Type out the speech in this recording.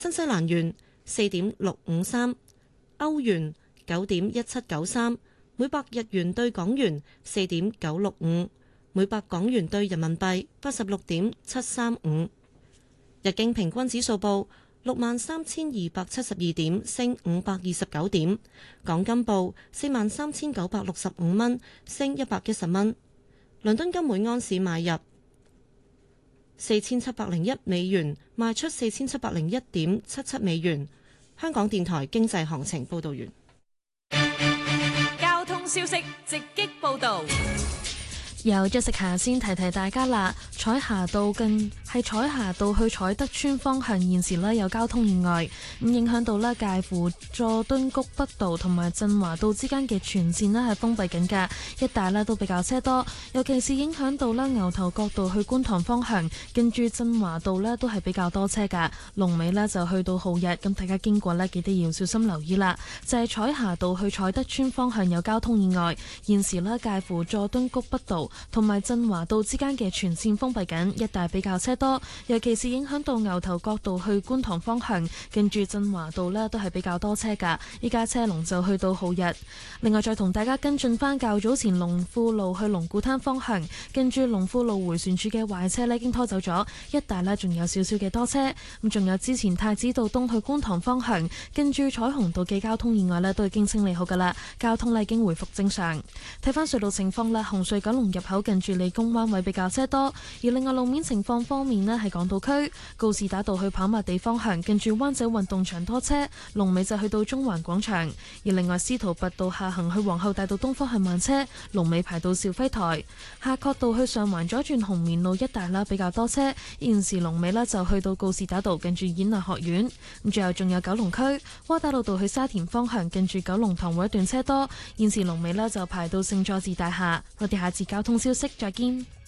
新西蘭元4.653，歐元9.1793，每百日元對港元4.965，每百港元對人民幣86.735。日經平均指數報63,272點，升529點。港金報43,965蚊，升110蚊。倫敦金每安士買入4,701美元，賣出4,701.77美元。香港電台經濟行情報導完。 交通消息直擊報導。 由Jessica先提提大家啦，彩霞道去彩德村方向現時有交通意外，咁影響到介乎佐敦谷北道同埋振華道之間嘅全線係封閉緊㗎，一帶都比較車多，尤其是影響到牛頭角道去觀塘方向，跟住振華道都係比較多車㗎，龍尾就去到浩日，咁大家經過記得要小心留意啦。就係彩霞道去彩德村方向有交通意外，現時介乎佐敦谷北道同埋振華道之間嘅全線封閉緊，一帶比較車多，尤其是影響到牛頭角道去觀塘方向，跟住振華道都係比較多車㗎，依家車龍就去到浩日。另外再同大家跟進返較早前龍富路去龍鼓灘方向，跟住龍富路迴旋處嘅壞車已經拖走咗，一帶仲有少少嘅多車。咁仲有之前太子道東去觀塘方向，跟住彩虹道嘅交通意外都已經清理好㗎啦，交通已經回復正常。睇返隧道情況啦，紅隧九龍入口近住理工灣位比較車多，而另外路面情況方面係港島區告士打道去跑馬地方向，近住灣仔運動場多車，龍尾就去到中環廣場；而另外司徒拔道下行去皇后大道東方向慢車，龍尾排到肇輝台；夏慤道去上環左轉紅棉路一帶比較多車，現時龍尾就去到告士打道近住演藝學院。咁最後仲有九龍區窩打老道去沙田方向，近住九龍塘會一段車多，現時龍尾就排到聖佐治大廈。我哋下次交通消息再見。